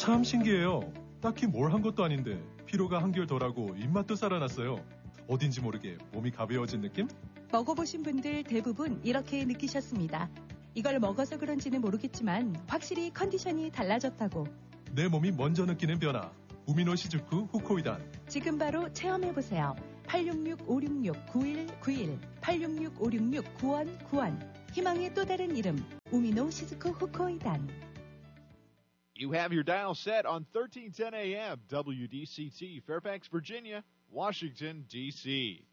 참 신기해요. 딱히 뭘 한 것도 아닌데 피로가 한결 덜하고 입맛도 살아났어요. 어딘지 모르게 몸이 가벼워진 느낌? 먹어보신 분들 대부분 이렇게 느끼셨습니다. 이걸 먹어서 그런지는 모르겠지만 확실히 컨디션이 달라졌다고. 내 몸이 먼저 느끼는 변화. 우미노 시즈쿠 후코이단. 지금 바로 체험해보세요. 866-566-9191 866-566-9191 희망의 또 다른 이름 우미노 시즈쿠 후코이단. You have your dial set on 1310 AM WDCT, Fairfax, Virginia, Washington, D.C.